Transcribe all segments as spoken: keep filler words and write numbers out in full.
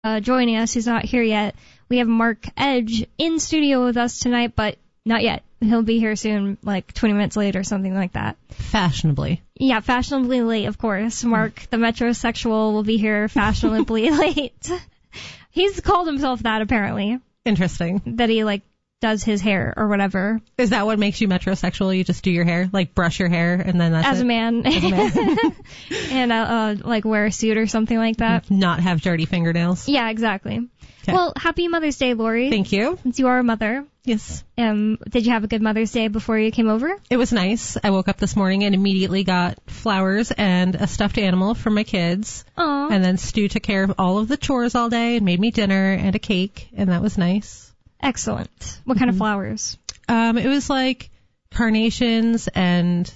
uh, joining us, who's not here yet. We have Mark Edge in studio with us tonight, but not yet. He'll be here soon, like twenty minutes late or something like that. Fashionably. Yeah, fashionably late, of course. Mark, the metrosexual, will be here fashionably late. He's called himself that, apparently. Interesting. That he, like, does his hair or whatever. Is that what makes you metrosexual? You just do your hair? Like, brush your hair, and then that's As it? a man. As a man. And, uh, uh, like, wear a suit or something like that. Not have dirty fingernails. Yeah, exactly. Okay. Well, happy Mother's Day, Lori. Thank you. Since you are a mother. Yes. Um, did you have a good Mother's Day before you came over? It was nice. I woke up this morning and immediately got flowers and a stuffed animal for my kids. Aw. And then Stu took care of all of the chores all day and made me dinner and a cake, and that was nice. Excellent. What kind Mm-hmm. of flowers? Um, it was like carnations and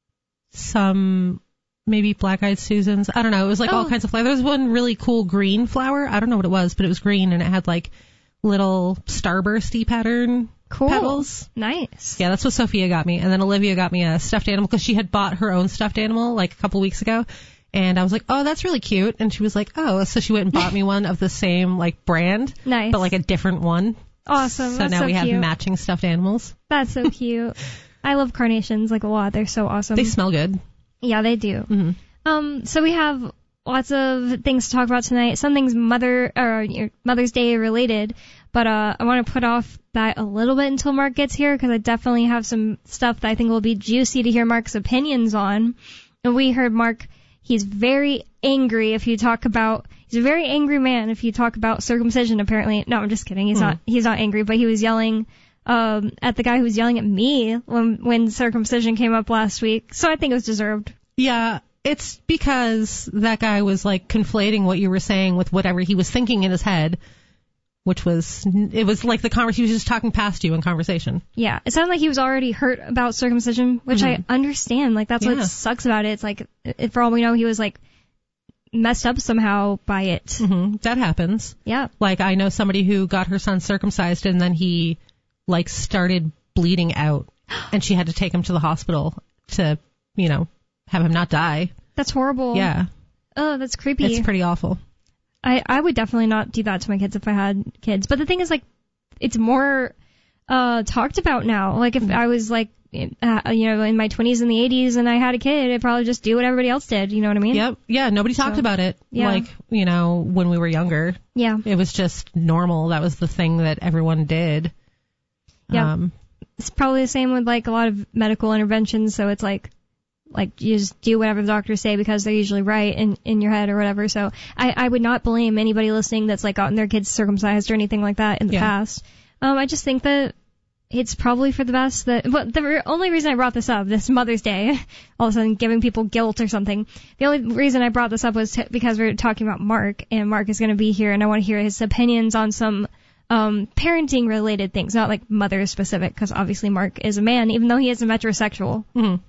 some maybe black-eyed Susans. I don't know. It was like Oh. all kinds of flowers. There was one really cool green flower. I don't know what it was, but it was green and it had like little starbursty pattern Cool. petals. Nice. Yeah, that's what Sophia got me. And then Olivia got me a stuffed animal because she had bought her own stuffed animal like a couple weeks ago. And I was like, oh, that's really cute. And she was like, oh. So she went and bought me one of the same like brand, Nice. but like a different one. Awesome. So That's now so we have cute. matching stuffed animals. That's so cute. I love carnations like a lot. They're so awesome. They smell good. Yeah, they do. Mm-hmm. Um, so we have lots of things to talk about tonight. Some things Mother or your Mother's Day related, but uh, I want to put off that a little bit until Mark gets here because I definitely have some stuff that I think will be juicy to hear Mark's opinions on. And we heard Mark. He's very angry if you talk about. He's a very angry man if you talk about circumcision. Apparently, no, I'm just kidding. He's Hmm. not. He's not angry, but he was yelling um, at the guy who was yelling at me when when circumcision came up last week. So I think it was deserved. Yeah, it's because that guy was like conflating what you were saying with whatever he was thinking in his head, which was, it was like the conversation, he was just talking past you in conversation. Yeah, it sounded like he was already hurt about circumcision, which Mhm. I understand. Like, that's Yeah. what sucks about it. It's like, it, for all we know, he was like messed up somehow by it. hmm That happens. Yeah. Like, I know somebody who got her son circumcised and then he like started bleeding out and she had to take him to the hospital to, you know, have him not die. That's horrible. Yeah, Oh, that's creepy. it's pretty awful. I, I would definitely not do that to my kids if I had kids. But the thing is, like, it's more uh talked about now. Like, if I was, like, uh, you know, in my twenties and the eighties and I had a kid, I'd probably just do what everybody else did. You know what I mean? Yep. Yeah, nobody talked So, about it. yeah. Like, you know, when we were younger. Yeah. It was just normal. That was the thing that everyone did. Yeah. Um, It's probably the same with, like, a lot of medical interventions. So it's like, like, you just do whatever the doctors say because they're usually right in, in your head or whatever. So I, I would not blame anybody listening that's, like, gotten their kids circumcised or anything like that in the Yeah. past. Um, I just think that it's probably for the best that, but the re- only reason I brought this up, this Mother's Day, all of a sudden giving people guilt or something, the only reason I brought this up was t- because we were talking about Mark, and Mark is going to be here, and I want to hear his opinions on some um parenting related things, not like mother specific, because obviously Mark is a man, even though he is a metrosexual. mhm.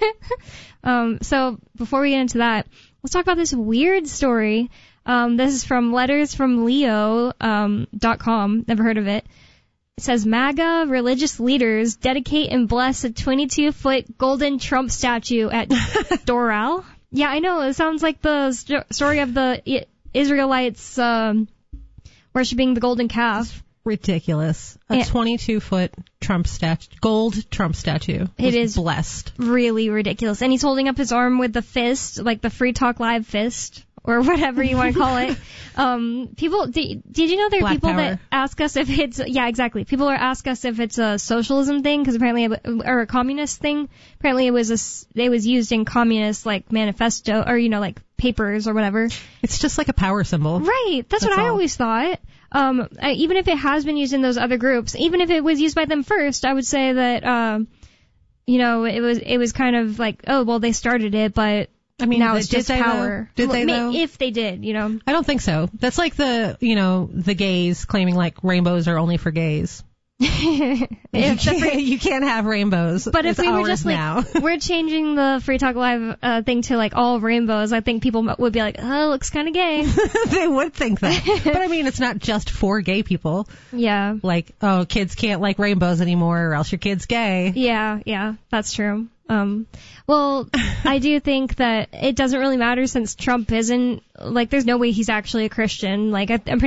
Um, so before we get into that, let's talk about this weird story. Um, this is from letters from leo um, dot com. Never heard of it. It says MAGA religious leaders dedicate and bless a twenty-two foot golden Trump statue at Doral. Yeah, I know. It sounds like the st- story of the I- Israelites um, worshiping the golden calf. Ridiculous. A Yeah. twenty-two foot Trump statue, gold Trump statue. It was is blessed. Really ridiculous. And he's holding up his arm with the fist, like the Free Talk Live fist, or whatever you want to call it. Um, people, did, did you know there are Black people power. that ask us if it's, yeah, exactly. People are ask us if it's a socialism thing, because apparently, it, or a communist thing. Apparently it was a, s- it was used in communist, like, manifesto, or, you know, like, papers or whatever. It's just like a power symbol. Right. That's, That's what I all. always thought. Um, I, even if it has been used in those other groups, even if it was used by them first, I would say that, um, you know, it was, it was kind of like, oh, well, they started it, but I mean, now did- it's did just they, though? power. Did they, Well, though? If they did, you know. I don't think so. That's like the, you know, the gays claiming like rainbows are only for gays. you, If the can't, free- you can't have rainbows. but if It's we were ours just like, now. we're changing the Free Talk Live uh, thing to like all rainbows, I think people would be like, oh, looks kind of gay. They would think that. But I mean, it's not just for gay people. Yeah. Like, oh, kids can't like rainbows anymore or else your kid's gay. Yeah, yeah, that's true. Um, well, I do think that it doesn't really matter since Trump isn't, like, there's no way he's actually a Christian. Like, I, I'm pretty